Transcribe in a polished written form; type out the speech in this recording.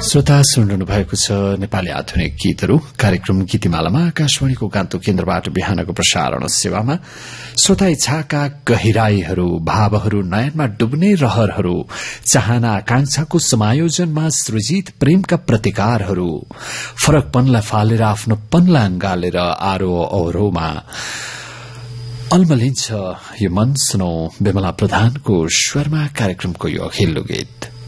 श्रोता सुनिरहनु भएको छ नेपाली आधुनिक गीतहरू कार्यक्रम गीतिमालामा आकाशवाणीको गान्तोक केन्द्रबाट बिहानको प्रसारण सेवामा। श्रोता इच्छाका गहिराईहरू, भावहरू, नयनमा डुब्ने रहरहरू, चाहना आकांक्षाको समायोजनमा सृजित प्रेमका प्रतिकारहरू, फरकपनलाई फालेर आफ्नो पनलाई अंगालेर आरो अवरोहमा अल्मलिन्छ यो मन। सुनौ विमला प्रधानको स्वरमा कार्यक्रमको यो अघिल्लो गीत।